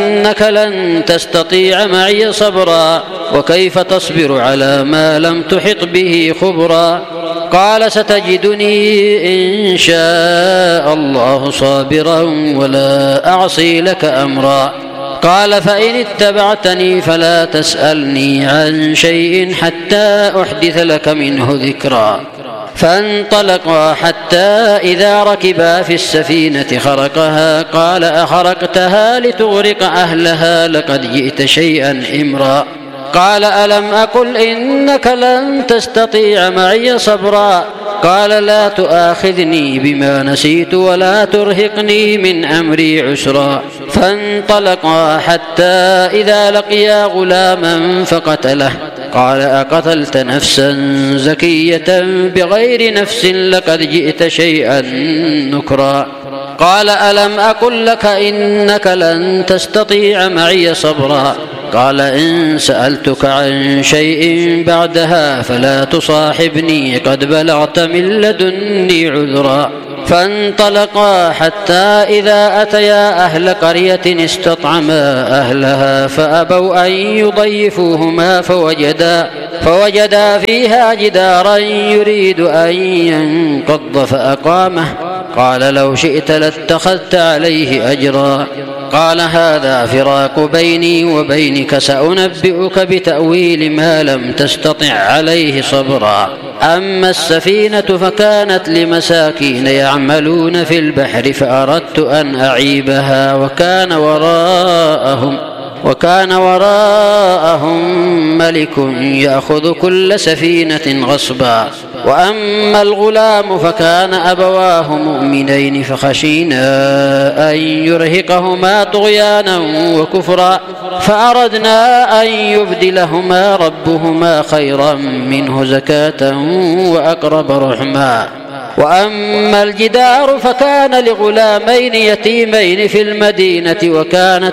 إنك لن تستطيع معي صبرا وكيف تصبر على ما لم تحط به خبرا قال ستجدني إن شاء الله صابرا ولا أعصي لك أمرا قال فإن اتبعتني فلا تسألني عن شيء حتى أحدث لك منه ذكرا فانطلقا حتى إذا ركبا في السفينة خرقها قال أخرقتها لتغرق أهلها لقد جئت شيئا إمرا قال ألم أقل إنك لن تستطيع معي صبرا قال لا تؤاخذني بما نسيت ولا ترهقني من أمري عسرا فانطلقا حتى إذا لقيا غلاما فقتله قال أقتلت نفسا زكية بغير نفس لقد جئت شيئا نكرا قال ألم أقل لك إنك لن تستطيع معي صبرا قال إن سألتك عن شيء بعدها فلا تصاحبني قد بلغت من لدني عذرا فانطلقا حتى إذا أتيا أهل قرية استطعما أهلها فأبوا أن يضيفوهما فوجدا فيها جدارا يريد أن ينقض فأقامه قال لو شئت لاتخذت عليه أجرا قال هذا فراق بيني وبينك سأنبئك بتأويل ما لم تستطع عليه صبرا أما السفينة فكانت لمساكين يعملون في البحر فأردت أن أعيبها وكان وراءهم ملك يأخذ كل سفينة غصبا وأما الغلام فكان أبواه مؤمنين فخشينا أن يرهقهما طغيانا وكفرا فأردنا أن يبدلهما ربهما خيرا منه زكاة وأقرب رحما وأما الجدار فكان لغلامين يتيمين في المدينة وكان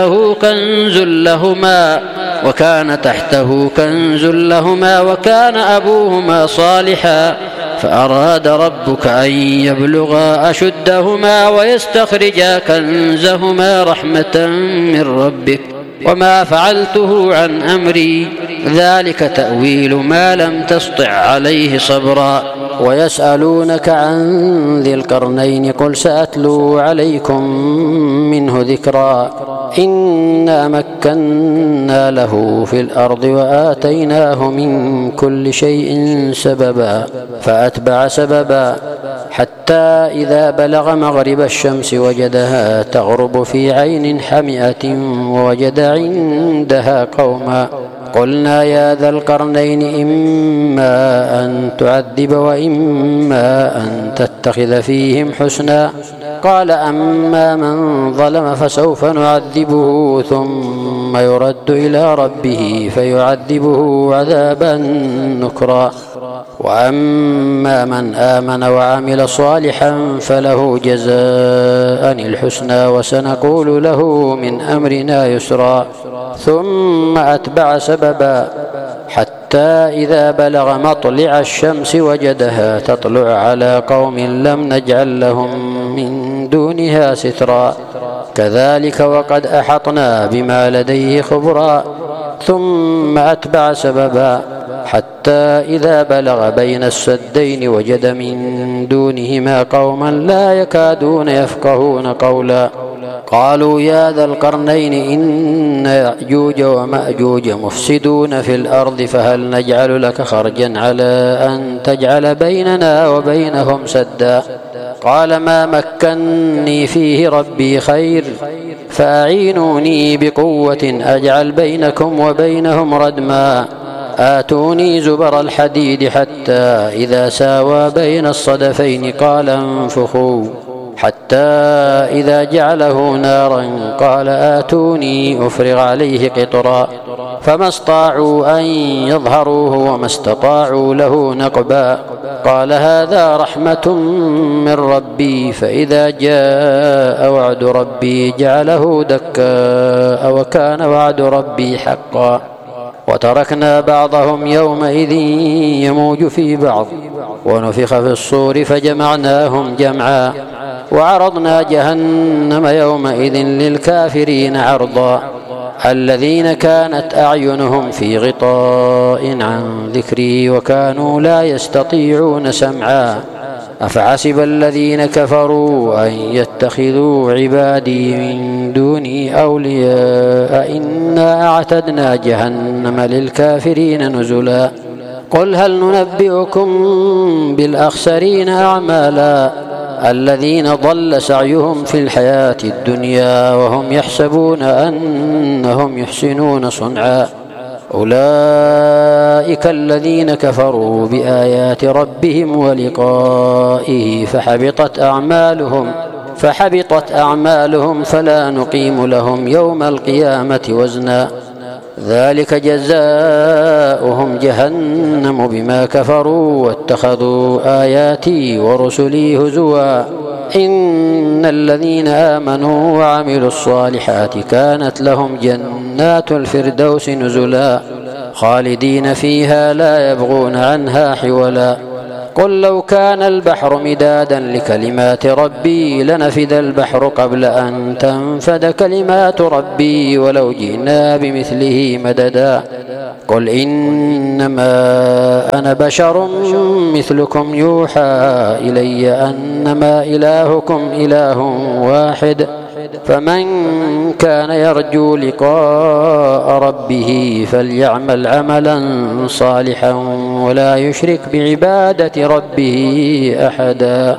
تحته كنز لهما وكان أبوهما صالحا فأراد ربك أن يبلغا أشدهما ويستخرجا كنزهما رحمة من ربك وما فعلته عن أمري ذلك تأويل ما لم تسطع عليه صبرا ويسألونك عن ذي القرنين قل سأتلو عليكم منه ذكرا إنا مكنا له في الأرض وآتيناه من كل شيء سببا فأتبع سببا حتى إذا بلغ مغرب الشمس وجدها تغرب في عين حمئة ووجد عندها قوما قلنا يا ذا القرنين إما أن تعذب وإما أن تتخذ فيهم حسنا قال أما من ظلم فسوف نعذبه ثم يرد إلى ربه فيعذبه عذابا نكرا وأما من آمن وعمل صالحا فله جزاء الحسنى وسنقول له من أمرنا يسرا ثم أتبع سببا حتى إذا بلغ مطلع الشمس وجدها تطلع على قوم لم نجعل لهم من دونها سترا كذلك وقد أحطنا بما لديه خبرا ثم أتبع سببا حتى إذا بلغ بين السدين وجد من دونهما قوما لا يكادون يفقهون قولا قالوا يا ذا القرنين إن يأجوج ومأجوج مفسدون في الأرض فهل نجعل لك خرجا على أن تجعل بيننا وبينهم سدا قال ما مكني فيه ربي خير فأعينوني بقوة أجعل بينكم وبينهم ردما آتوني زبر الحديد حتى إذا ساوى بين الصدفين قال انفخوا حتى إذا جعله نارا قال آتوني أفرغ عليه قطرا فما استطاعوا أن يظهروه وما استطاعوا له نقبا قال هذا رحمة من ربي فإذا جاء وعد ربي جعله دكاء وكان وعد ربي حقا وتركنا بعضهم يومئذ يموج في بعض ونفخ في الصور فجمعناهم جمعا وعرضنا جهنم يومئذ للكافرين عرضا الذين كانت أعينهم في غطاء عن ذكري وكانوا لا يستطيعون سمعا أفحسب الذين كفروا أن يتخذوا عبادي من دوني أولياء إنا أعتدنا جهنم للكافرين نزلا قل هل ننبئكم بالأخسرين أعمالا الذين ضل سعيهم في الحياة الدنيا وهم يحسبون أنهم يحسنون صنعا أولئك الذين كفروا بآيات ربهم ولقائه فحبطت أعمالهم فلا نقيم لهم يوم القيامة وزنا ذلك جزاؤهم جهنم بما كفروا واتخذوا آياتي ورسلي هزوا إن الذين آمنوا وعملوا الصالحات كانت لهم جنات الفردوس نزلا خالدين فيها لا يبغون عنها حولا قل لو كان البحر مدادا لكلمات ربي لنفد البحر قبل أن تنفد كلمات ربي ولو جئنا بمثله مددا قل إنما أنا بشر مثلكم يوحى إلي أنما إلهكم إله واحد فمن كان يرجو لقاء ربه فليعمل عملا صالحا ولا يشرك بعبادة ربه أحدا.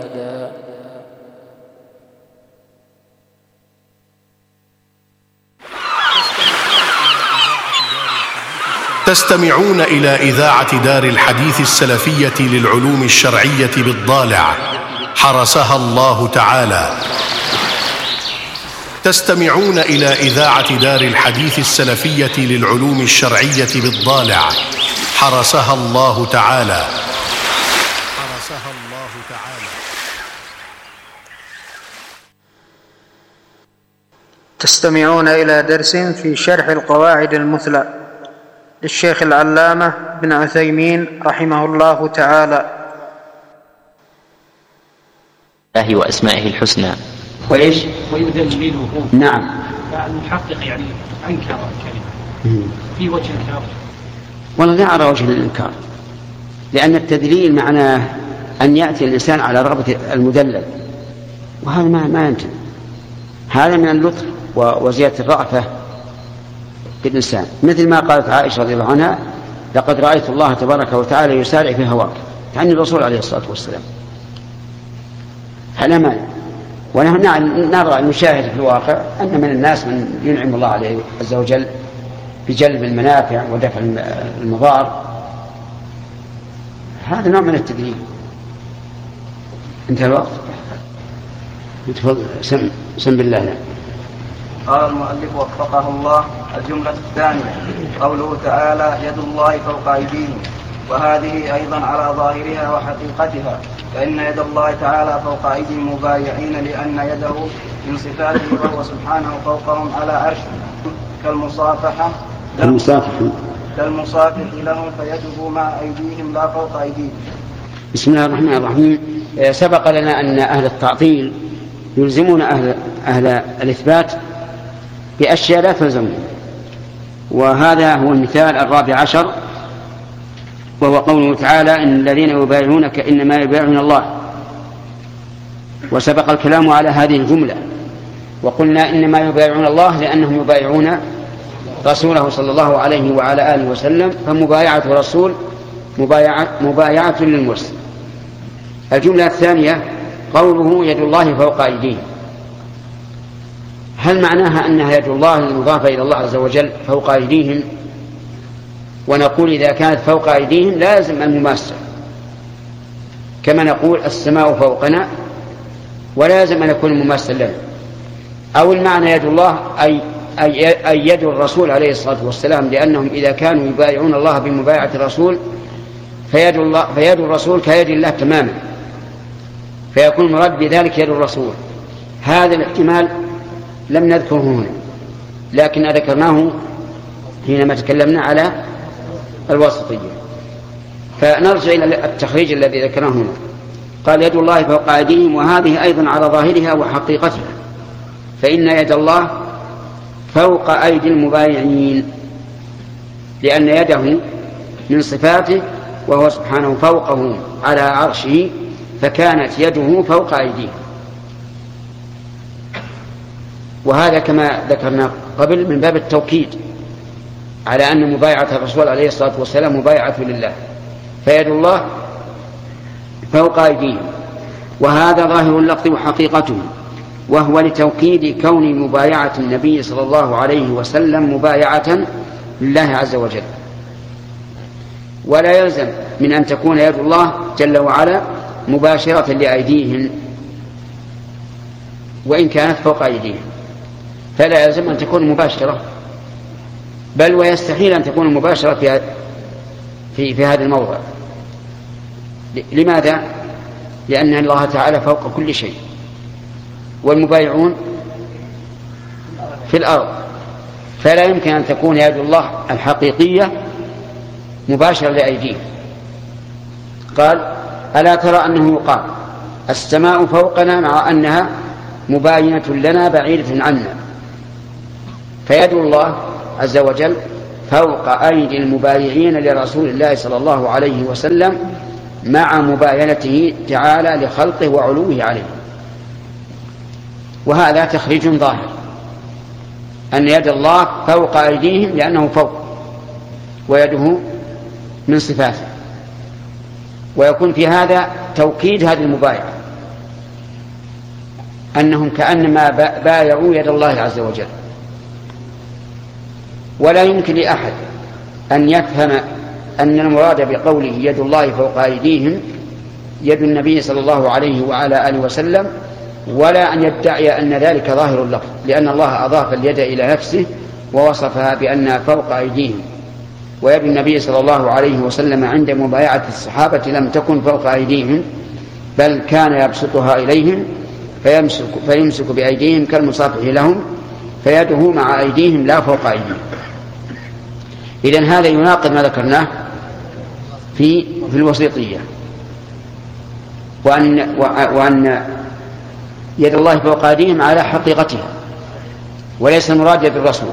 تستمعون إلى إذاعة دار الحديث السلفية للعلوم الشرعية بالضالع حرسها الله تعالى. تستمعون إلى إذاعة دار الحديث السلفية للعلوم الشرعية بالضالع حرسها الله تعالى. تستمعون إلى درس في شرح القواعد المثلى للشيخ العلامة بن عثيمين رحمه الله تعالى. الله وأسمائه الحسنى وإيش؟ ويذلله. نعم. فالمحقق يعني أنكر الكلمة في وجه الإنكار. والله لا أرى وجه الإنكار، لأن التدليل معناه أن يأتي الإنسان على رغبة المدلل، وهذا ما يمكن. هذا من اللطف وزيادة الرأفة بالإنسان، مثل ما قالت عائشة رضي الله عنها: لقد رأيت الله تبارك وتعالى يسارع في هواك، يعني الرسول عليه الصلاة والسلام. هذا مانع. ونحن نرى نشاهد في الواقع أن من الناس من ينعم الله عليه عز وجل بجلب المنافع ودفع المضار، هذا نوع من التدليل. انتهى الوقت. سم بالله. لا. قال المؤلف وفقه الله: الجملة الثانية قوله تعالى: يد الله فوق أيديهم، وهذه أيضا على ظاهرها وحقيقتها، فإن يد الله تعالى فوق أيدي المبايعين لأن يده من صفاته، وهو سبحانه فوقهم على عرشه، كالمصافح لهم، فيده مع أيديهم لا فوق أيديهم. بسم الله الرحمن الرحيم. سبق لنا أن أهل التعطيل يلزمون أهل الإثبات بأشياء لا تلزمون، وهذا هو المثال الرابع عشر، وهو قوله تعالى: إن الذين يبايعونك إنما يبايعون الله. وسبق الكلام على هذه الجملة، وقلنا إنما يبايعون الله لأنهم يبايعون رسوله صلى الله عليه وعلى آله وسلم، فمبايعة الرسول مبايعة للمرسل. الجملة الثانية قوله: يد الله فوق أيديهم، هل معناها أنها يد الله المضافة إلى الله عز وجل فوق أيديهم؟ ونقول إذا كانت فوق أيديهم لازم المماسة، كما نقول السماء فوقنا، ولازم أن يكون المماسة لنا. أو المعنى يد الله أي يد الرسول عليه الصلاة والسلام، لأنهم إذا كانوا يبايعون الله بمبايعة الرسول فيد الرسول كيد الله تماما، فيكون مراد بذلك يد الرسول. هذا الاحتمال لم نذكره هنا، لكن ذكرناه حينما تكلمنا على الواسطية. فنرجع إلى التخريج الذي ذكرناه هنا. قال يد الله فوق أيديهم، وهذه أيضا على ظاهرها وحقيقتها، فإن يد الله فوق أيدي المبايعين، لأن يده من صفاته، وهو سبحانه فوقهم على عرشه، فكانت يده فوق أيديهم. وهذا كما ذكرنا قبل من باب التوكيد على أن مبايعة الرسول عليه الصلاة والسلام مبايعة لله، فيد الله فوق أيديهم، وهذا ظاهر اللفظ وحقيقته، وهو لتوكيد كون مبايعة النبي صلى الله عليه وسلم مبايعة لله عز وجل. ولا يلزم من أن تكون يد الله جل وعلا مباشرة لأيديهم وإن كانت فوق أيديهم، فلا يلزم أن تكون مباشرة، بل ويستحيل أن تكون مباشرة في هذا الموضع. لماذا؟ لأن الله تعالى فوق كل شيء، والمبايعون في الأرض، فلا يمكن أن تكون يد الله الحقيقية مباشرة لأيديهم. قال ألا ترى أنه يقال السماء فوقنا مع أنها مباينة لنا بعيدة عنا، فيد الله عز وجل فوق أيدي المبايعين لرسول الله صلى الله عليه وسلم مع مباينته تعالى لخلقه وعلوه عليه. وهذا تخريج ظاهر أن يد الله فوق أيديهم لأنه فوق، ويده من صفاته، ويكون في هذا توكيد هذه المبايعة، أنهم كأنما بايعوا يد الله عز وجل. ولا يمكن لأحد أن يفهم أن المراد بقوله يد الله فوق أيديهم يد النبي صلى الله عليه وعلى آله وسلم، ولا أن يدعي أن ذلك ظاهر اللفظ، لأن الله أضاف اليد إلى نفسه ووصفها بأنها فوق أيديهم، ويد النبي صلى الله عليه وسلم عند مبايعة الصحابة لم تكن فوق أيديهم، بل كان يبسطها إليهم فيمسك بأيديهم كالمصافح لهم، فيده مع أيديهم لا فوق أيديهم. إذن هذا يناقض ما ذكرناه في الوسيطية، وأن يد الله فوق أيديهم على حقيقتها وليس المراد يد الرسول.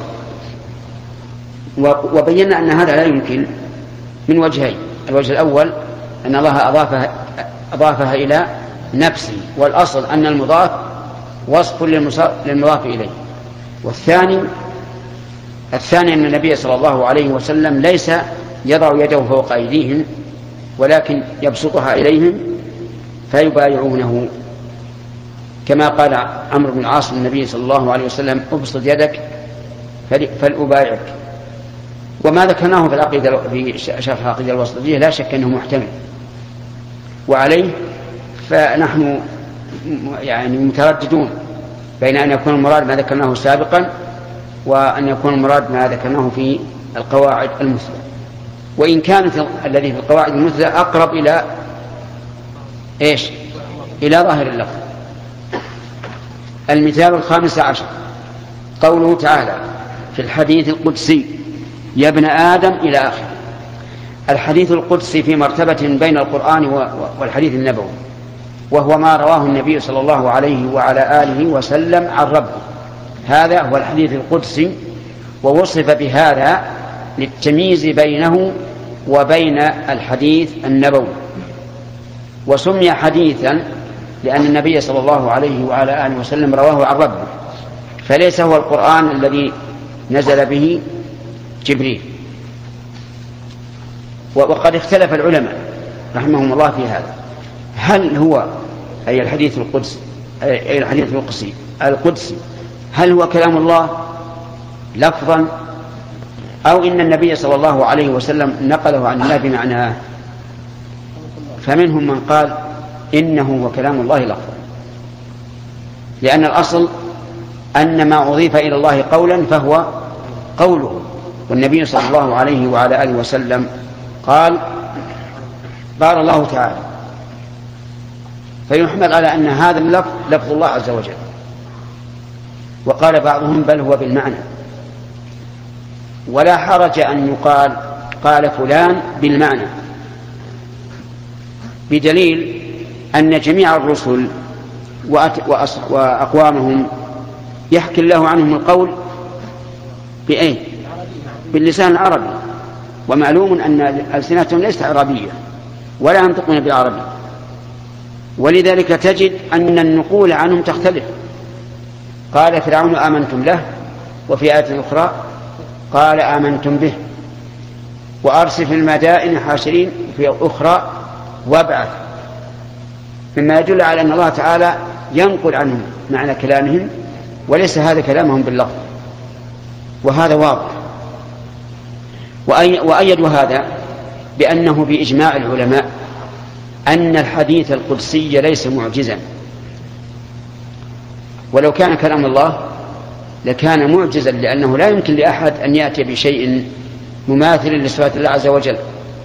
وبينا أن هذا لا يمكن من وجهين: الوجه الأول أن الله أضافها إلى نفسه، والأصل أن المضاف وصف للمضاف إليه. والثاني أن النبي صلى الله عليه وسلم ليس يضع يده فوق أيديهم، ولكن يبسطها إليهم فيبايعونه، كما قال عمرو بن العاص للنبي صلى الله عليه وسلم: ابسط يدك فلأبايعك. وما ذكرناه في العقيدة في شرح العقيدة الوسطية لا شك أنه محتمل، وعليه فنحن يعني مترددون بين أن يكون المراد ما ذكرناه سابقا وأن يكون المراد ما ذكرناه في القواعد المثلى، وإن كانت الذي في القواعد المثلى أقرب إلى إلى ظاهر اللفظ. المثال 15 قوله تعالى في الحديث القدسي: يا ابن آدم إلى آخره. الحديث القدسي في مرتبة بين القرآن والحديث النبوي، وهو ما رواه النبي صلى الله عليه وعلى آله وسلم عن ربه، هذا هو الحديث القدسي، ووصف بهذا للتمييز بينه وبين الحديث النبوي. وسمي حديثا لأن النبي صلى الله عليه وعلى آله وسلم رواه عن ربه، فليس هو القرآن الذي نزل به جبريل. وقد اختلف العلماء رحمهم الله في هذا، هل هو أي الحديث القدسي أي الحديث القدسي هل هو كلام الله لفظا، أو إن النبي صلى الله عليه وسلم نقله عن الله بمعناه؟ فمنهم من قال إنه هو كلام الله لفظا، لأن الأصل أن ما أضيف إلى الله قولا فهو قوله، والنبي صلى الله عليه وعلى آله وسلم قال الله تعالى، فيحمل على أن هذا اللفظ لفظ الله عز وجل. وقال بعضهم بل هو بالمعنى، ولا حرج أن يقال قال فلان بالمعنى، بدليل أن جميع الرسل وأقوامهم يحكي الله عنهم القول بأين؟ باللسان العربي، ومعلوم أن ألسنتهم ليست عربية ولا ينطقون بالعربي، ولذلك تجد أن النقول عنهم تختلف. قال فرعون آمنتم له، وفي آية أخرى قال آمنتم به، وأرسل في المدائن حاشرين، في أخرى وابعث، مما يدل على أن الله تعالى ينقل عنهم معنى كلامهم وليس هذا كلامهم باللفظ، وهذا واضح. وأيدوا هذا بأنه بإجماع العلماء أن الحديث القدسي ليس معجزا، ولو كان كلام الله لكان معجزا، لأنه لا يمكن لأحد أن يأتي بشيء مماثل لصفات الله عز وجل،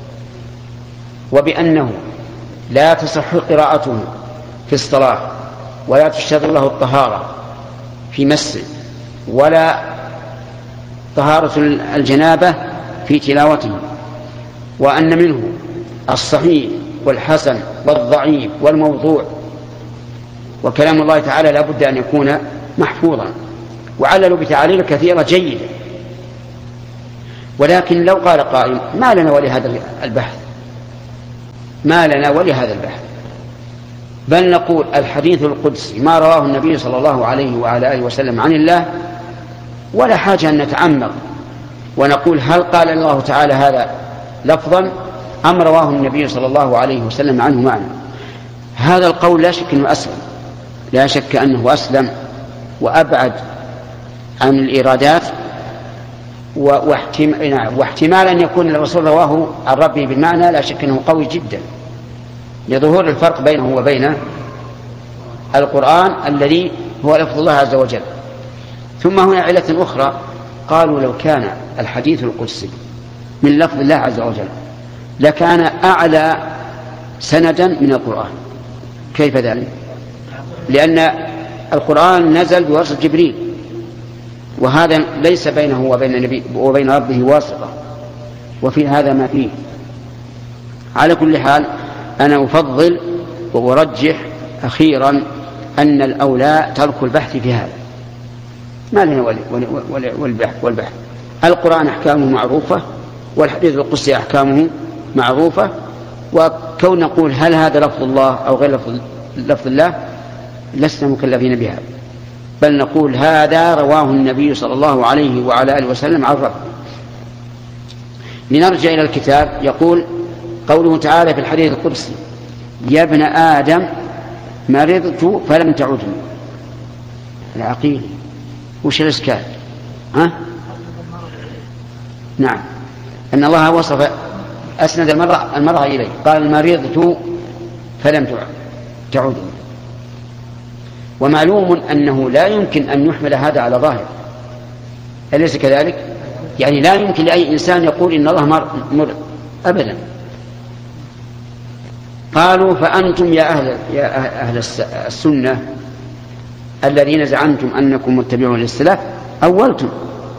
وبأنه لا تصح قراءته في الصلاة، ولا تشترط له الطهارة في مس، ولا طهارة الجنابة في تلاوته، وأن منه الصحيح والحسن والضعيف والموضوع، وكلام الله تعالى لا بد أن يكون محفوظا، وعللوا بتعاليل كثيرة جيدة. ولكن لو قال قائل ما لنا ولهذا البحث، ما لنا ولهذا البحث، بل نقول الحديث القدسي ما رواه النبي صلى الله عليه وعلى آله وسلم عن الله، ولا حاجة أن نتعمق ونقول هل قال الله تعالى هذا لفظا أم رواه النبي صلى الله عليه وسلم عنه معنى. هذا القول لا شك أنه أسلم، لا شك أنه أسلم وأبعد عن الإيرادات، واحتمال أن يكون الرسول رواه عن ربه بالمعنى لا شك أنه قوي جدا، لظهور الفرق بينه وبين القرآن الذي هو لفظ الله عز وجل. ثم هنا علة أخرى، قالوا لو كان الحديث القدسي من لفظ الله عز وجل لكان أعلى سندا من القرآن. كيف ذلك؟ لأن القرآن نزل بواسطة جبريل، وهذا ليس بينه وبين ربه واسطة، وفي هذا ما فيه. على كل حال أنا أفضل وأرجح أخيرا أن الأولى ترك البحث في هذا، ما لنا والبحث. القرآن أحكامه معروفة، والحديث القدسي أحكامه معروفة، وكون نقول هل هذا لفظ الله أو غير لفظ الله لسنا مكلفين بهذا، بل نقول هذا رواه النبي صلى الله عليه وعلى آله وسلم عن ربه. لنرجع إلى الكتاب، يقول قوله تعالى في الحديث القدسي يا ابن آدم مرضت فلم تعدني. العقيل وش الإشكال؟ نعم، أن الله وصف أسند المرأة إليه، قال مرضت فلم تعدني. ومعلوم أنه لا يمكن أن يحمل هذا على ظاهر، أليس كذلك؟ يعني لا يمكن لأي إنسان يقول إن الله مرض أبدا. قالوا فأنتم يا أهل السنة الذين زعمتم أنكم متبعون للسلف أولتم.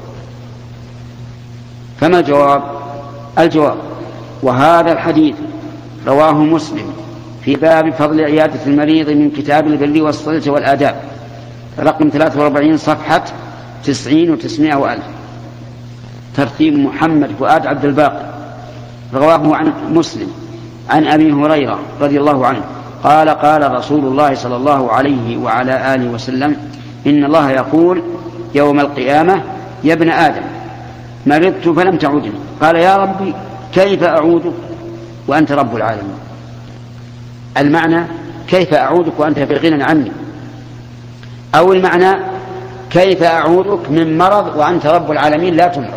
فما الجواب؟ الجواب وهذا الحديث رواه مسلم في باب فضل عيادة المريض من كتاب البر والصلة والآداب، رقم 43 صفحة 90 و900 وألف، ترتيب محمد فؤاد عبد الباقي. رواه عن مسلم عن أبي هريرة رضي الله عنه قال قال رسول الله صلى الله عليه وعلى آله وسلم إن الله يقول يوم القيامة يا ابن آدم مرضت فلم تعودني. قال يا ربي كيف أعودك وأنت رب العالمين؟ المعنى كيف أعودك وأنت في غنى عني، أو المعنى كيف أعودك من مرض وأنت رب العالمين لا تمرض.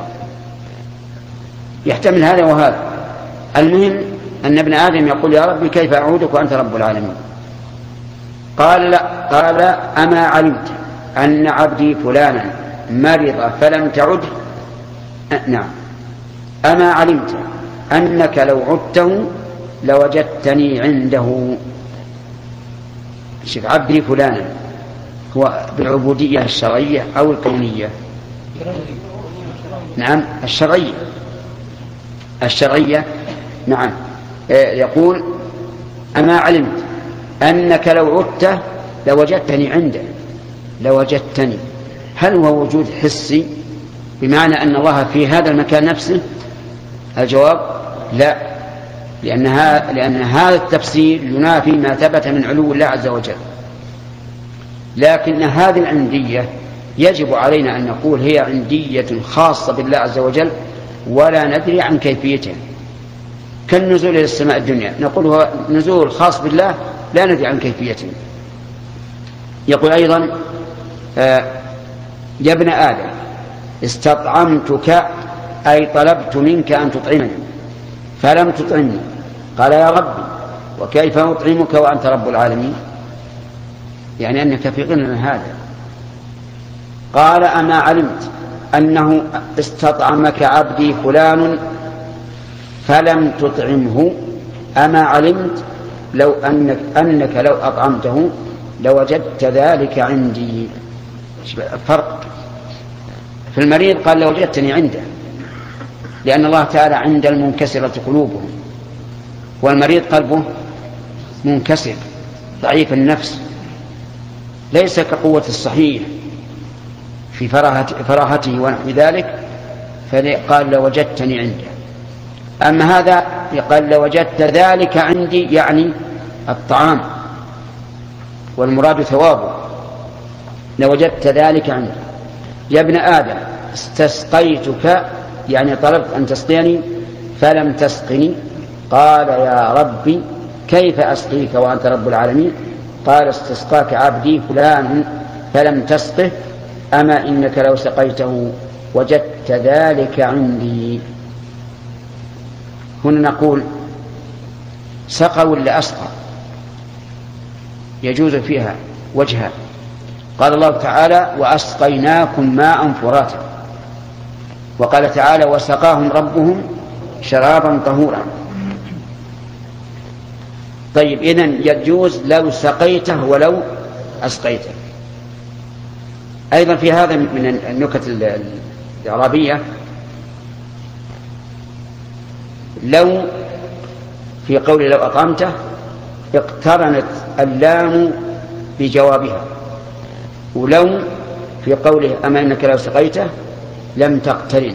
يحتمل هذا وهذا. المهم أن ابن آدم يقول يا ربي كيف أعودك وأنت رب العالمين؟ قال لا، قال أما علمت أن عبدي فلانا مرض فلم تعده؟ نعم. أما علمت أنك لو عدته لوجدتني عنده؟ شوف، عبدي فلانا هو بالعبودية الشرعية أو الكونية؟ نعم الشرعية. نعم. يقول أما علمت أنك لو عدت لوجدتني عنده، لوجدتني، هل هو وجود حسي بمعنى أن الله في هذا المكان نفسه؟ الجواب لا، لأن هذا التفسير ينافي ما ثبت من علو الله عز وجل. لكن هذه العندية يجب علينا أن نقول هي عندية خاصة بالله عز وجل ولا ندري عن كيفيتها، كالنزول إلى السماء الدنيا نقول هو نزول خاص بالله لا ندري عن كيفيته. يقول أيضا يا ابن آدم استطعمتك أي طلبت منك أن تطعمني فلم تطعمني، قال يا ربي وكيف أطعمك وأنت رب العالمين، يعني أنك في غنى من هذا. قال أما علمت أنه استطعمك عبدي فلان فلم تطعمه، أما علمت لو أنك لو أطعمته لوجدت ذلك عندي. فرق في المريض قال لوجدتني عنده، لأن الله تعالى عند المنكسرة قلوبهم، والمريض قلبه منكسر ضعيف النفس ليس كقوة الصحيح في فراهته ونحو ذلك، فقال لوجدتني عنده. أما هذا قال لوجدت ذلك عندي يعني الطعام، والمراد ثوابه، لوجدت ذلك عندي. يا ابن آدم استسقيتك يعني طلبت أن تسقيني فلم تسقني، قال يا ربي كيف أسقيك وأنت رب العالمين، قال استسقاك عبدي فلان فلم تسقه، أما إنك لو سقيته وجدت ذلك عندي. هنا نقول سقى ولا أسقى؟ يجوز فيها وجهان. قال الله تعالى وأسقيناكم ماء فراتا، وقال تعالى وسقاهم ربهم شرابا طهورا. طيب إذن يجوز لو سقيته ولو أسقيته. أيضا في هذا من النكت الإعرابية لو في قول لو أطعمته اقترنت اللام بجوابها، ولو في قوله أما إنك لو سقيته لم تقترن.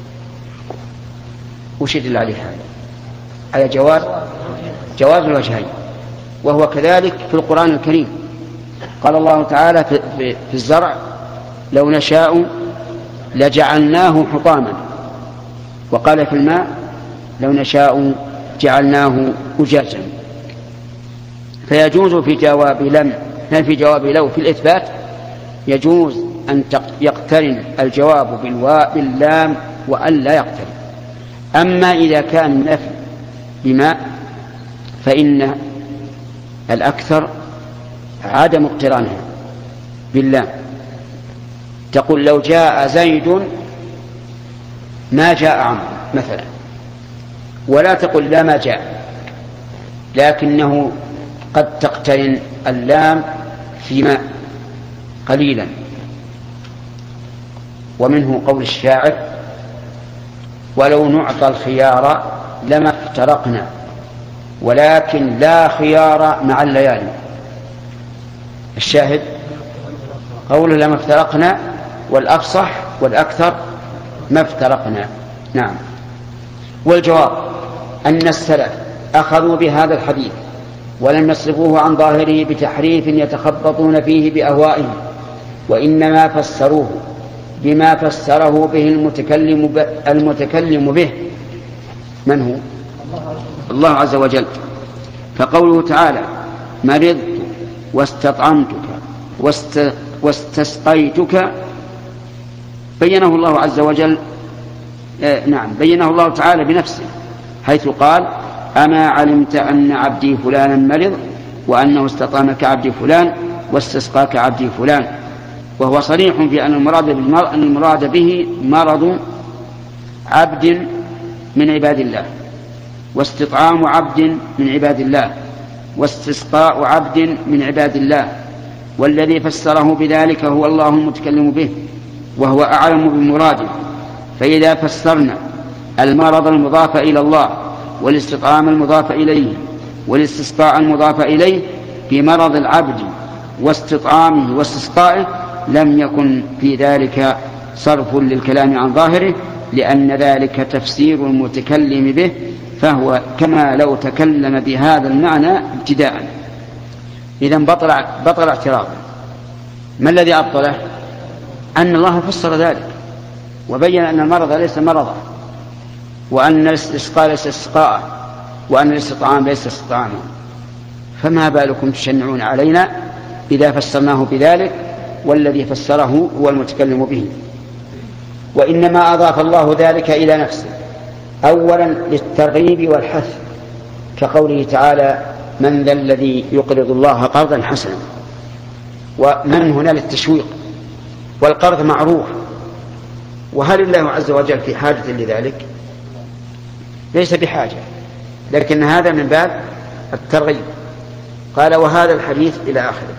وش يدل عليه هذا؟ على جواز الوجهين، وهو كذلك في القرآن الكريم. قال الله تعالى في الزرع لو نشاء لجعلناه حطاما، وقال في الماء لو نشاء جعلناه أجاجا. فيجوز في جواب لم في جواب لو في الإثبات يجوز أن يقترن الجواب باللام وأن لا يقترن. أما إذا كان النفي بماء فإن الأكثر عدم اقترانها باللام. تقول لو جاء زيد ما جاء عمرو مثلا، ولا تقول لا ما جاء، لكنه قد تقترن اللام في ماء قليلا. ومنه قول الشاعر ولو نعطى الخيار لما افترقنا ولكن لا خيار مع الليالي. الشاهد قوله لما افترقنا، والأفصح والأكثر ما افترقنا. نعم. والجواب أن السلف أخذوا بهذا الحديث ولم يصرفوه عن ظاهره بتحريف يتخبطون فيه بأهوائهم، وإنما فسروه بما فسره به المتكلم به. من هو؟ الله عز وجل. فقوله تعالى مرضت واستطعمتك واستسقيتك بينه الله عز وجل، بينه الله تعالى بنفسه، حيث قال أما علمت أن عبدي فلانا مرض وأنه استطعمك عبدي فلان واستسقاك عبدي فلان. وهو صريح في أن المراد به مرض عبد من عباد الله، واستطعام عبد من عباد الله، واستسقاء عبد من عباد الله، والذي فسره بذلك هو الله المتكلم به وهو أعلم بمراده. فإذا فسرنا المرض المضاف إلى الله والاستطعام المضاف إليه والاستسقاء المضاف إليه بمرض العبد واستطعامه واستسقائه لم يكن في ذلك صرف للكلام عن ظاهره، لأن ذلك تفسير المتكلم به، فهو كما لو تكلم بهذا المعنى ابتداء. إذن بطل اعتراضه. ما الذي أبطله؟ أن الله فسر ذلك وبين أن المرض ليس مرضا، وأن الاستسقاء ليس استسقاء، وأن الاستطعام ليس استطعاما. فما بالكم تشنعون علينا إذا فسرناه بذلك والذي فسره هو المتكلم به؟ وإنما أضاف الله ذلك إلى نفسه، أولا للترغيب والحث، كقوله تعالى: من ذا الذي يقرض الله قرضا حسنا. ومن هنا للتشويق، والقرض معروف، وهل الله عز وجل في حاجة لذلك؟ ليس بحاجة، لكن هذا من باب الترغيب. قال: وهذا الحديث إلى آخره.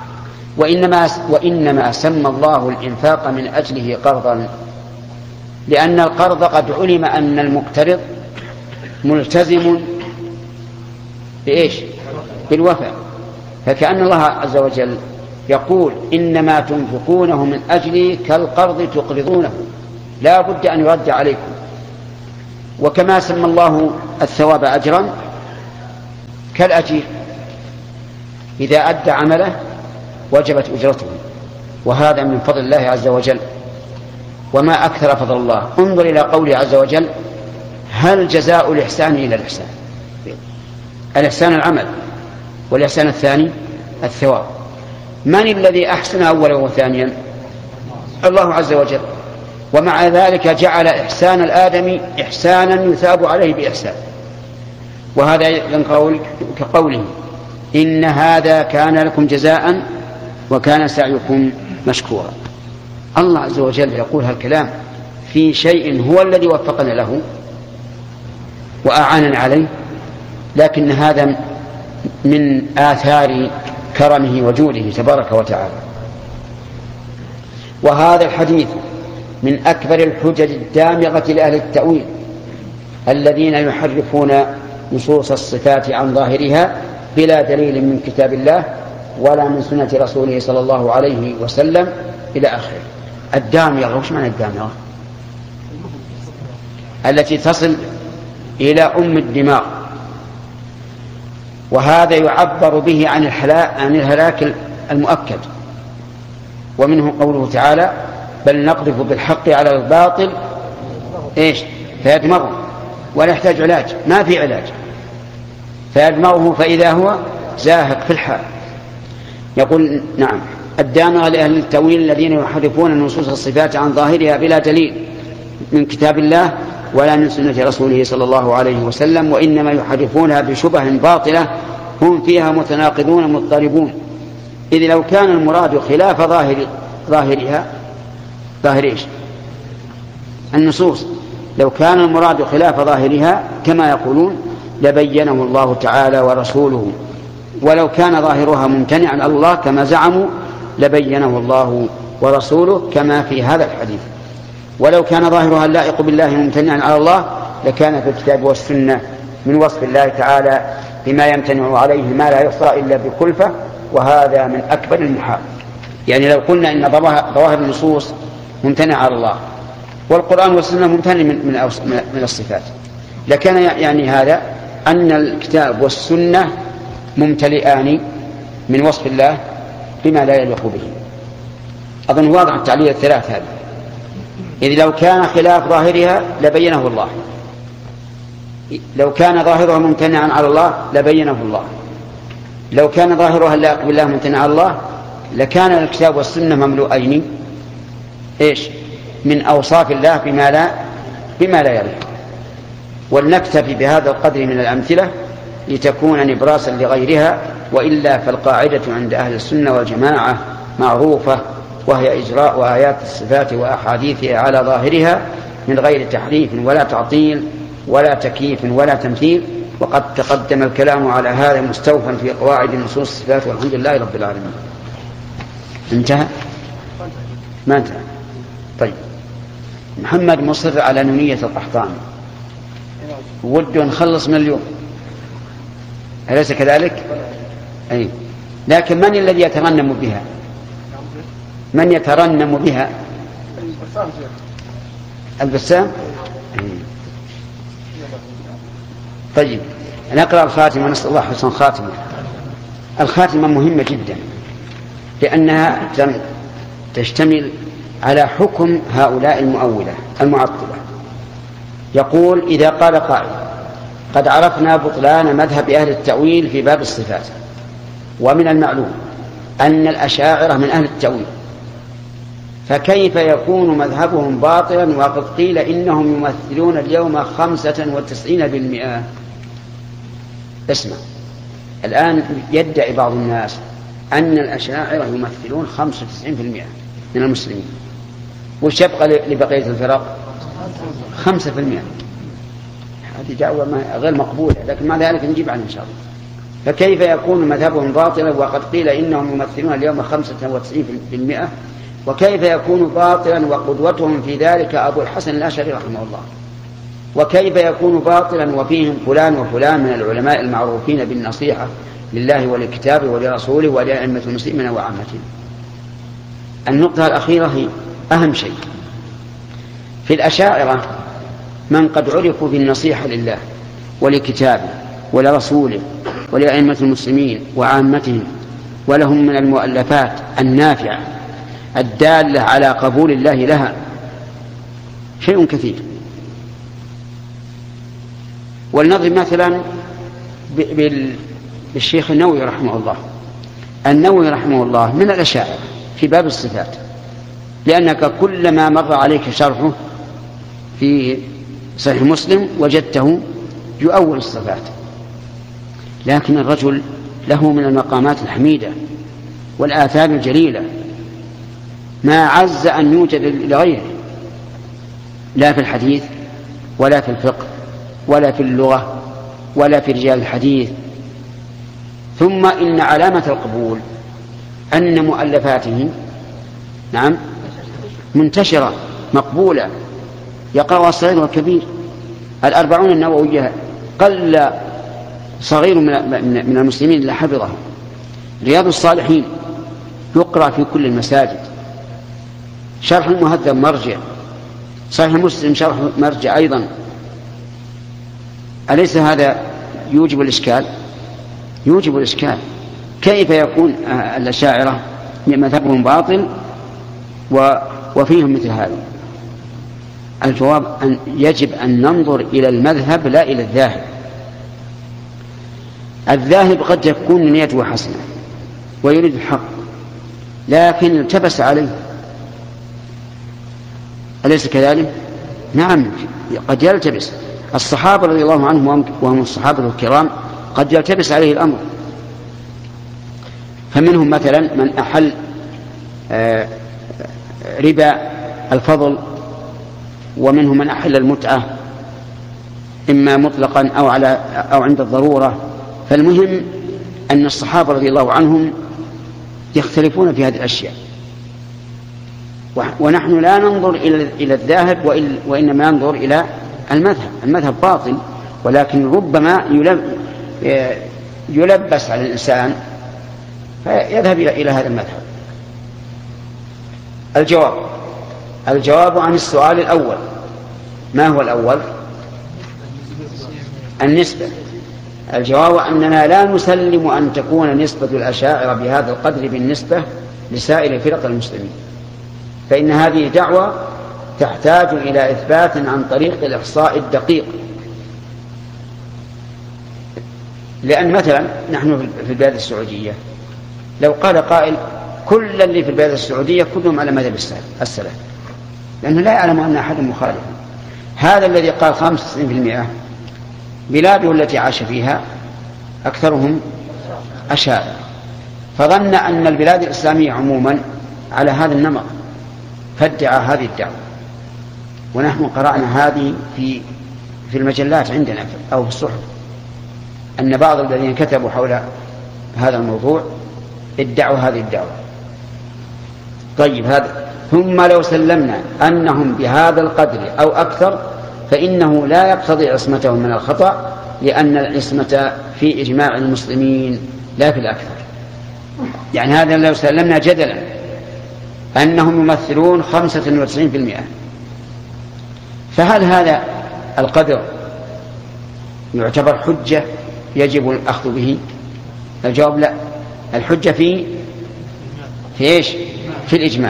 وإنما سمى الله الإنفاق من أجله قرضا، لأن القرض قد علم أن المقترض ملتزم بإيش؟ بالوفاء. فكأن الله عز وجل يقول: إنما تنفقونه من أجلي كالقرض تقرضونه، لا بد أن يرد عليكم. وكما سمى الله الثواب أجرا كالأجير، إذا أدى عمله وجبت أجرته، وهذا من فضل الله عز وجل. وما أكثر فضل الله. انظر إلى قوله عز وجل: هل جزاء الإحسان إلى الإحسان؟ الإحسان العمل، والإحسان الثاني الثواب. من الذي أحسن أولا وثانيا؟ الله عز وجل. ومع ذلك جعل إحسان الآدمي إحسانا يثاب عليه بإحسان. وهذا كقوله: إن هذا كان لكم جزاء وكان سعيكم مشكورا. الله عز وجل يقول هالكلام في شيء هو الذي وفقنا له وأعاننا عليه، لكن هذا من آثار كرمه وجوده تبارك وتعالى. وهذا الحديث من أكبر الحجج الدامغة لأهل التأويل الذين يحرفون نصوص الصفات عن ظاهرها بلا دليل من كتاب الله ولا من سنة رسوله صلى الله عليه وسلم إلى آخره. الدامغة، وش معنى الدامغة؟ التي تصل إلى أم الدماغ. وهذا يعبر به عن الهلاك المؤكد. ومنه قوله تعالى: بل نقذف بالحق على الباطل فيدمغه ولا يحتاج علاج، ما في علاج، فيدمغه فإذا هو زاهق في الحال. يقول: نعم، الدامغة لأهل التأويل الذين يحرفون نصوص الصفات عن ظاهرها بلا دليل من كتاب الله ولا من سنة رسوله صلى الله عليه وسلم، وإنما يحرفونها بشبه باطلة هم فيها متناقضون مضطربون. إذ لو كان المراد خلاف ظاهرها، ظاهر إيش؟ النصوص، لو كان المراد خلاف ظاهرها كما يقولون لبينه الله تعالى ورسوله، ولو كان ظاهرها ممتنعا على الله كما زعموا لبينه الله ورسوله كما في هذا الحديث. ولو كان ظاهرها اللائق بالله ممتنعا على الله لكان في الكتاب والسنة من وصف الله تعالى بما يمتنع عليه ما لا يحصى إلا بكلفة، وهذا من أكبر المحال. يعني لو قلنا إن ظواهر النصوص ممتنع على الله والقرآن والسنة ممتنع من الصفات، لكان يعني هذا أن الكتاب والسنة ممتلئان من وصف الله بما لا يليق به. أظن واضح التعليل الثلاث هذا. إذ لو كان خلاف ظاهرها لبينه الله، لو كان ظاهرها ممتنعا على الله لبينه الله، لو كان ظاهرها اللائق بالله ممتنعا على الله لكان الكتاب والسنة مملوءين من أوصاف الله بما لا يليق. ولنكتفي بهذا القدر من الأمثلة لتكون نبراسا لغيرها، وإلا فالقاعدة عند أهل السنة والجماعة معروفة، وهي إجراء آيات الصفات وأحاديثها على ظاهرها من غير تحريف ولا تعطيل ولا تكييف ولا تمثيل. وقد تقدم الكلام على هذا مستوفا في قواعد نصوص الصفات، والحمد لله رب العالمين. انتهى؟ ما انتهى؟ طيب، محمد مصر على نونية القحطاني، وده نخلص من اليوم. أليس كذلك؟ أي. لكن من الذي يترنم بها؟ من يترنم بها؟ البسام. طيب نقرأ الخاتمة ونسأل الله حسن الخاتمة. الخاتمة مهمة جدا لأنها تشتمل على حكم هؤلاء المعطلة. يقول: إذا قال قائل: قد عرفنا بطلان مذهب أهل التأويل في باب الصفات، ومن المعلوم أن الأشاعرة من أهل التأويل، فكيف يكون مذهبهم باطلا وقد قيل إنهم يمثلون اليوم 95%؟ اسمع، الآن يدعي بعض الناس أن الأشاعرة يمثلون 95% من المسلمين، وش يبقى لبقية الفرق؟ 5%. هذه دعوة غير مقبولة، لكن مع ذلك نجيب عنها إن شاء الله. فكيف يكون مذهبهم باطلا وقد قيل إنهم يمثلون اليوم 95%؟ وكيف يكون باطلا وقدوتهم في ذلك أبو الحسن الأشعري رحمه الله؟ وكيف يكون باطلا وفيهم فلان وفلان من العلماء المعروفين بالنصيحة لله ولكتابه ولرسوله ولأئمة المسلمين وعامتهم؟ النقطة الأخيرة هي أهم شيء. في الأشاعرة من قد عرفوا بالنصيحة لله ولكتابه ولرسوله ولأئمة المسلمين وعامتهم، ولهم من المؤلفات النافعة الدالة على قبول الله لها شيء كثير. ولنضرب مثلا بالشيخ النووي رحمه الله. النووي رحمه الله من الأشاعرة في باب الصفات، لأنك كلما مر عليك شرحه في صحيح مسلم وجدته يؤول الصفات. لكن الرجل له من المقامات الحميدة والآثار الجليلة ما عز أن يوجد لغيره، لا في الحديث ولا في الفقه ولا في اللغة ولا في رجال الحديث. ثم إن علامة القبول أن مؤلفاته منتشرة مقبولة، يقرأ الصغير والكبير. 40 النووية قل صغير من المسلمين إلا حفظه. رياض الصالحين يقرأ في كل المساجد. شرح المهذب مرجع. صحيح مسلم شرح مرجع أيضا. أليس هذا يوجب الإشكال؟ يوجب الإشكال. كيف يكون الأشاعرة مذهبهم باطل وفيهم مثل هذا؟ الجواب أن يجب أن ننظر إلى المذهب لا إلى الذاهب. الذاهب قد يكون نيته حسنة ويريد الحق، لكن التبس عليه. أليس كذلك؟ نعم، قد يلتبس. الصحابة رضي الله عنهم وهم الصحابة الكرام قد يلتبس عليه الأمر. فمنهم مثلا من أحل ربا الفضل، ومنهم من أحل المتعة إما مطلقا أو عند الضرورة. فالمهم أن الصحابة رضي الله عنهم يختلفون في هذه الأشياء، ونحن لا ننظر إلى الذاهب وإنما ننظر إلى المذهب. المذهب باطل، ولكن ربما يلبس على الإنسان فيذهب إلى هذا المذهب. الجواب عن السؤال الأول. ما هو الأول؟ النسبة. الجواب أننا لا نسلم أن تكون نسبة الأشاعرة بهذا القدر بالنسبة لسائر فرق المسلمين، فإن هذه دعوة تحتاج إلى إثبات عن طريق الإحصاء الدقيق. لأن مثلا نحن في البلاد السعودية لو قال قائل كل اللي في البلاد السعودية كلهم على مذهب السلف، لأنه لا يعلم أن أحد مخالف. هذا الذي قال 95% بلاده التي عاش فيها أكثرهم أشاعرة، فظن أن البلاد الإسلامية عموما على هذا النمط فادعى هذه الدعوة. ونحن قرأنا هذه في المجلات عندنا أو في الصحف، أن بعض الذين كتبوا حول هذا الموضوع ادعوا هذه الدعوة. طيب هذا، ثم لو سلمنا أنهم بهذا القدر أو أكثر فإنه لا يقتضي عصمتهم من الخطأ، لأن العصمة في إجماع المسلمين لا في الأكثر. يعني هذا لو سلمنا جدلا أنهم يمثلون 95%، فهل هذا القدر يعتبر حجة يجب الأخذ به؟ الجواب لا، الحجة في إيش؟ في الإجماع.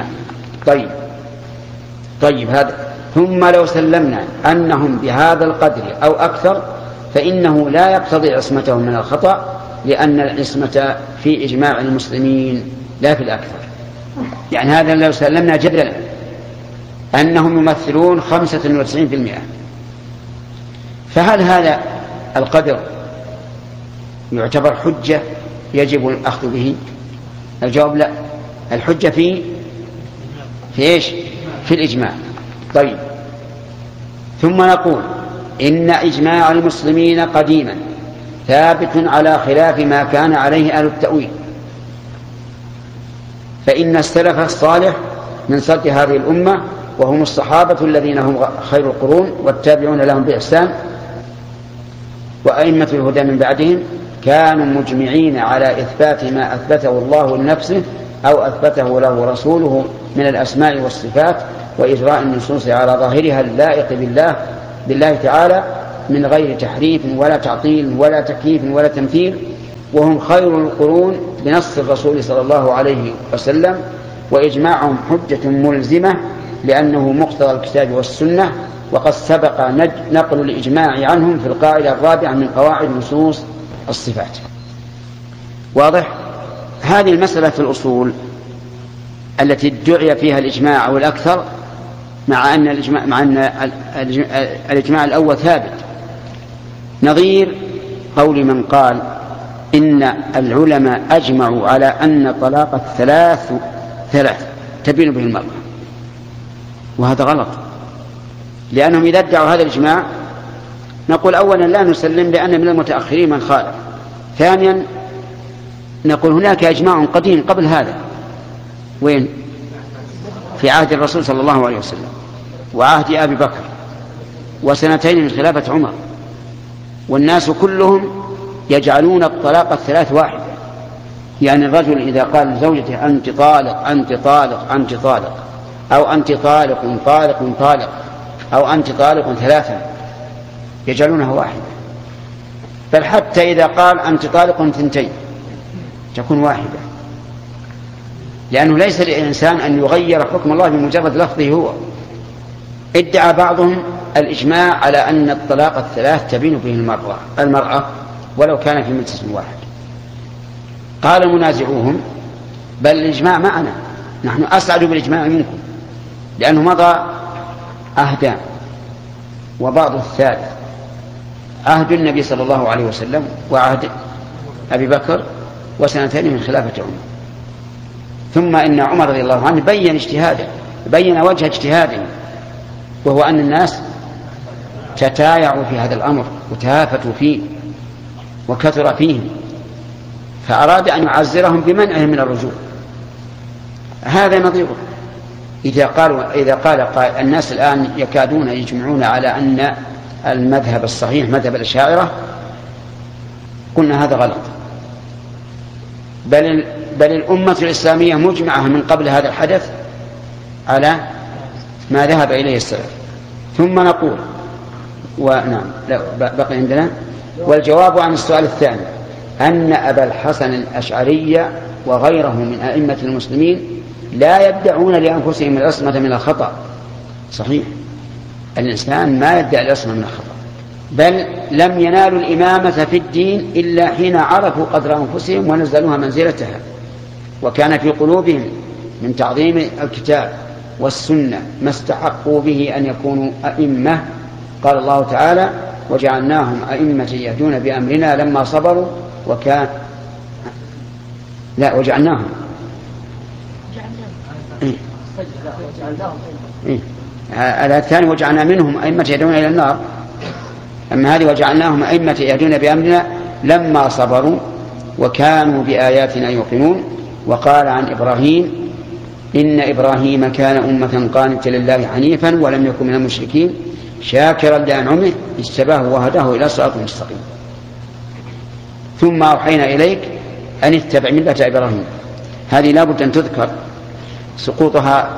طيب هذا. ثم لو سلمنا أنهم بهذا القدر أو أكثر فإنه لا يقتضي عصمتهم من الخطأ، لأن العصمة في إجماع المسلمين لا في الأكثر. يعني هذا لو سلمنا جدلا أنهم يمثلون 95%، فهل هذا القدر يعتبر حجة يجب الأخذ به؟ الجواب لا، الحجة في إيش؟ في الإجماع. طيب ثم نقول إن إجماع المسلمين قديما ثابت على خلاف ما كان عليه أهل التأويل، فإن السلف الصالح من صدر هذه الأمة وهم الصحابة الذين هم خير القرون والتابعون لهم بإحسان وأئمة الهدى من بعدهم كانوا مجمعين على إثبات ما أثبته الله لنفسه أو أثبته له رسوله من الأسماء والصفات، وإجراء النصوص على ظاهرها اللائق بالله تعالى من غير تحريف ولا تعطيل ولا تكييف ولا تمثيل، وهم خير القرون بنص الرسول صلى الله عليه وسلم، وإجماعهم حجة ملزمة لأنه مقتضى الكتاب والسنة، وقد سبق نقل الإجماع عنهم في القاعدة الرابعة من قواعد نصوص الصفات. واضح؟ هذه المسألة في الأصول التي ادعي فيها الإجماع أو الأكثر، مع أن الإجماع الأول ثابت، نظير قول من قال إن العلماء أجمعوا على أن طلاق الثلاث تبين به المرأة، وهذا غلط، لأنهم إذا ادعوا هذا الإجماع نقول أولا لا نسلم لأن من المتأخرين من خالف، ثانيا نقول هناك إجماع قديم قبل هذا، وين؟ في عهد الرسول صلى الله عليه وسلم وعهد أبي بكر وسنتين من خلافة عمر، والناس كلهم يجعلون الطلاق الثلاث واحدة، يعني الرجل إذا قال لزوجته أنت طالق أنت طالق أنت طالق، أو أنت طالق طالق طالق، أو أنت طالق ثلاثا، يجعلونها واحدة، بل حتى إذا قال أنت طالق ثنتين تكون واحدة، لأنه ليس للإنسان أن يغير حكم الله بمجرد لفظه هو. ادعى بعضهم الإجماع على أن الطلاق الثلاث تبين به المرأة ولو كان في مجلس واحد. قال منازعوهم بل الإجماع معنا، نحن أسعد بالإجماع منكم، لأنه مضى عهدان، وبعض الثالث عهد النبي صلى الله عليه وسلم وعهد أبي بكر وسنتين من خلافة عمر. ثم إن عمر رضي الله عنه بين وجه اجتهاده، وهو أن الناس تتايعوا في هذا الأمر وتهافتوا فيه وكثر فيه، فأراد أن يعزرهم بمنعهم من الرجوع. هذا نظيره إذا قال الناس الآن يكادون يجمعون على أن المذهب الصحيح مذهب الأشاعرة، قلنا هذا غلط، بل الأمة الإسلامية مجمعة من قبل هذا الحدث على ما ذهب إليه السلف. ثم نقول ونعم لا بقي عندنا. والجواب عن السؤال الثاني أن أبا الحسن الأشعري وغيره من أئمة المسلمين لا يدعون لأنفسهم العصمة من الخطأ. صحيح، الإنسان ما يدعي العصمة من الخطأ، بل لم ينالوا الإمامة في الدين إلا حين عرفوا قدر أنفسهم ونزلوها منزلتها، وكان في قلوبهم من تعظيم الكتاب والسنة ما استحقوا به أن يكونوا أئمة. قال الله تعالى وجعلناهم أئمة يهدون بأمرنا لما صبروا وجعلناهم الآية الثانية وجعلنا منهم أئمة يهدون إلى النار، أما هذه وجعلناهم أئمة يهدون بأمرنا لما صبروا وكانوا بآياتنا يوقنون. وقال عن إبراهيم إن إبراهيم كان أمة قانتا لله حنيفا ولم يكن من المشركين شاكرا لأنعمه اجتباه وهداه إلى صراط مستقيم. ثم أوحينا إليك أن اتبع ملة إبراهيم. هذه لا بد أن تذكر، سقوطها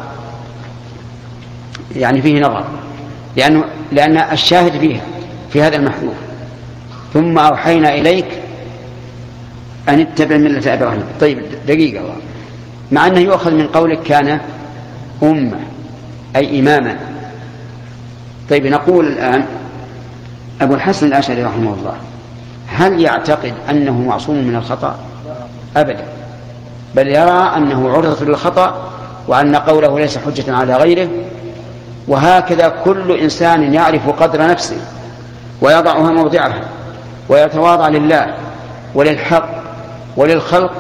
يعني فيه نظر، لأن الشاهد فيها في هذا المحذوف ثم أوحينا إليك أن اتبع ملة إبراهيم. طيب دقيقة، مع أنه يؤخذ من قولك كان أمة أي إماما. طيب نقول الآن أبو الحسن الأشعري رحمه الله هل يعتقد أنه معصوم من الخطأ؟ أبدا، بل يرى أنه عرضة للخطأ وأن قوله ليس حجة على غيره. وهكذا كل إنسان يعرف قدر نفسه ويضعها موضعها ويتواضع لله وللحق وللخلق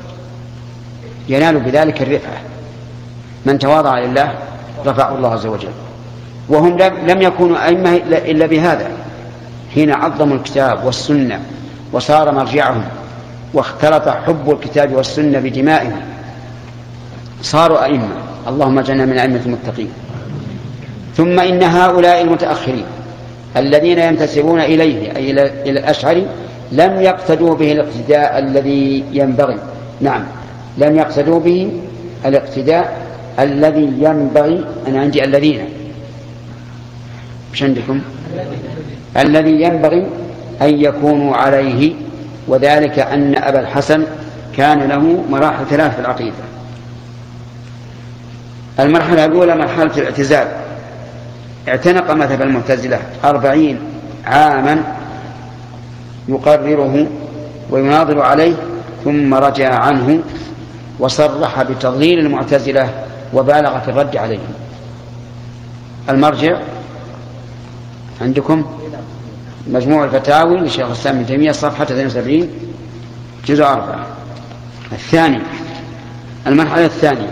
ينال بذلك الرفعة. من تواضع لله رفعه الله عز وجل. وهم لم يكونوا أئمة إلا بهذا، حين عظموا الكتاب والسنة وصار مرجعهم واختلط حب الكتاب والسنة بدمائهم صاروا أئمة. اللهم اجعلنا من أئمة المتقين. ثم إن هؤلاء المتأخرين الذين ينتسبون إليه أي إلى الأشعري لم يقتدوا به الاقتداء الذي ينبغي. نعم، لم يقتدوا به الاقتداء الذي ينبغي. أنا عندي الذين، مش عندكم؟ الذي ينبغي أن يكونوا عليه، وذلك أن أبا الحسن كان له مراحل 3 في العقيدة. المرحلة الأولى مرحلة الاعتزال، اعتنق مذهب المعتزلة 40 عاما يقرره ويناظر عليه، ثم رجع عنه وصرح بتضليل المعتزلة وبالغ في الرد عليهم. المرجع عندكم مجموع الفتاوي لشيخ الإسلام ابن تيمية صفحة 72 جزء 4. الثاني، المرحلة الثانية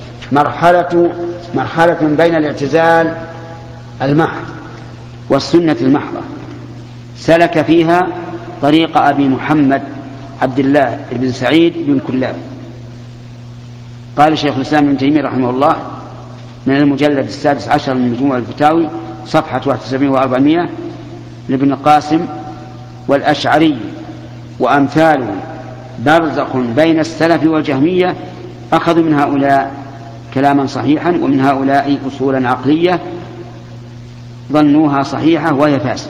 مرحلة بين الاعتزال المحض والسنة المحضة، سلك فيها طريق أبي محمد عبد الله بن سعيد بن كلاب. قال شيخ الإسلام ابن تيمية رحمه الله من المجلد 16 من مجموع الفتاوي صفحة 71 و400: لابن القاسم والأشعري وأمثاله برزخ بين السلف والجهمية، أخذوا من هؤلاء كلاما صحيحا ومن هؤلاء أصولا عقلية ظنوها صحيحة وهي فاسدة.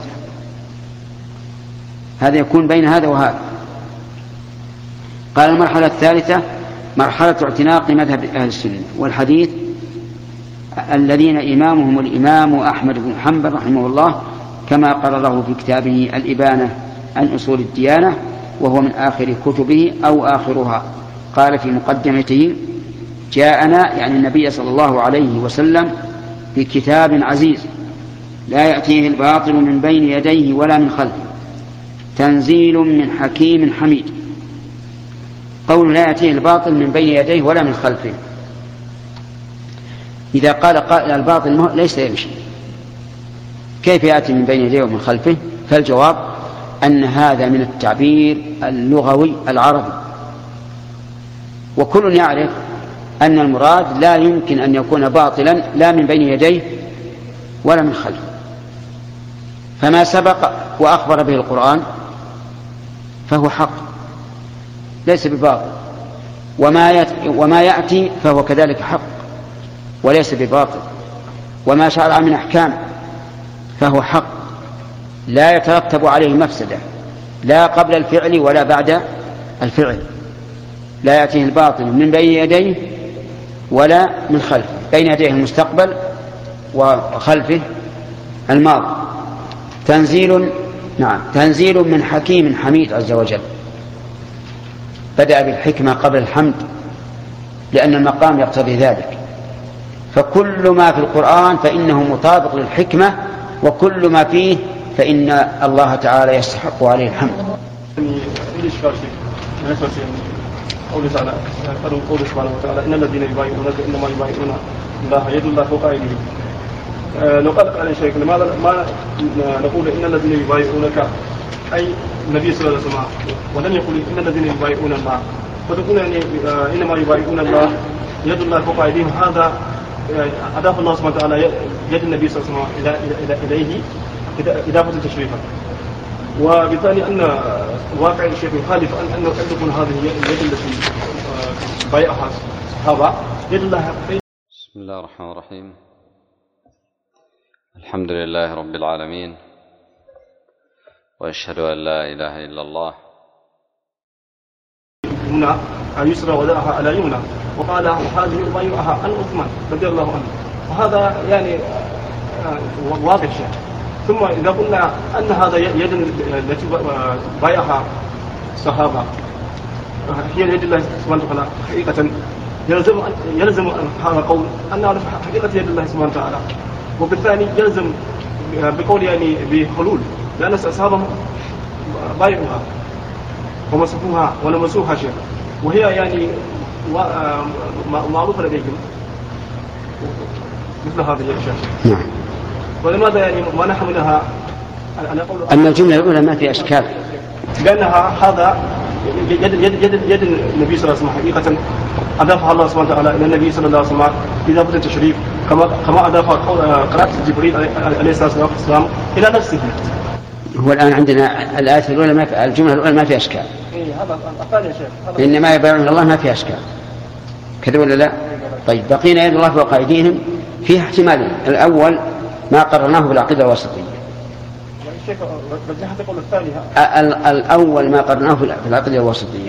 هذا يكون بين هذا وهذا. قال المرحلة الثالثة مرحلة اعتناق مذهب أهل السنة والحديث الذين إمامهم الإمام أحمد بن حنبل رحمه الله، كما قرره في كتابه الإبانة عن أصول الديانة، وهو من آخر كتبه أو آخرها. قال في مقدمته: جاءنا يعني النبي صلى الله عليه وسلم بكتاب عزيز لا يأتيه الباطل من بين يديه ولا من خلفه، تنزيل من حكيم حميد. قول لا يأتيه الباطل من بين يديه ولا من خلفه، إذا قال قائل الباطل ليس يمشي، كيف يأتي من بين يديه ومن خلفه؟ فالجواب أن هذا من التعبير اللغوي العربي، وكل يعرف أن المراد لا يمكن أن يكون باطلا لا من بين يديه ولا من خلفه. فما سبق وأخبر به القرآن فهو حق ليس بباطل، وما يأتي فهو كذلك حق وليس بباطل، وما شرع من أحكام فهو حق لا يترتب عليه مفسدة لا قبل الفعل ولا بعد الفعل. لا يأتيه الباطل من بين يديه ولا من خلفه، بين يديه المستقبل وخلفه الماضي. تنزيل من حكيم حميد عز وجل. بدأ بالحكمة قبل الحمد لأن المقام يقتضي ذلك، فكل ما في القرآن فإنه مطابق للحكمة، وكل ما فيه فإن الله تعالى يستحق عليه الحمد. قوله سبحانه وتعالى: إن الذين يبايعونك إنما يبايعون الله يد الله فوق أيديهم. نقال على شيخ لماذا ما نقول إن الذين يبايعونك أي النبي صلى الله عليه وسلم، ولم يقل إن الذين يبايعون الله، فتقول يعني إنما يبايعون الله يد الله فوق أيديهم. هذا أضاف الله سبحانه وتعالى يد النبي صلى الله عليه وسلم إليه إضافة تشريفا. وبالتالي أن واقع الشيخ يخالف أن تكون هذه اليد التي بايعها الصحابة يد الله. بسم الله الرحمن الرحيم. الحمد لله رب العالمين، وأشهد أن لا إله إلا الله. هنا يسرى وضعها على يمنى وقال وهذه أبايعها عن عثمان رضي الله عنه، وهذا يعني واضح شيء. ثم إذا قلنا أن هذا يد التي بايعها الصحابة هي يد الله سبحانه وتعالى حقيقة، يلزم هذا القول أن نعرف حقيقة يد الله سبحانه وتعالى، وبالثاني يلزم بقول يعني بحلول، لأن أصحابهم بايعوها ومسكوها ولمسوها شيء، وهي يعني معروفة لديهم مثل هذه الأشياء. نعم. ولماذا يعني ما نحملها أما الجملة الأولى ما في أشكال، لأنها هذا يد النبي صلى الله عليه وسلم حقيقة أضافها الله سبحانه وتعالى إلى النبي صلى الله عليه وسلم إضافة التشريف، كما أضاف قراءة جبريل عليه الصلاة والسلام إلى نفسه. هو الآن عندنا الآية الأولى الجملة الأولى ما في أشكال. هذا الثاني يا شيخ. إنما يبايعون الله ما في أشكال، كذا ولا لا؟ طيب بقينا يد الله فوق أيديهم فيها احتمالين. الأول ما قررناه بالعقيدة الوسطية. الشيخ رجحت قول الثاني. الأول ما قررناه بالعقيدة الوسطية،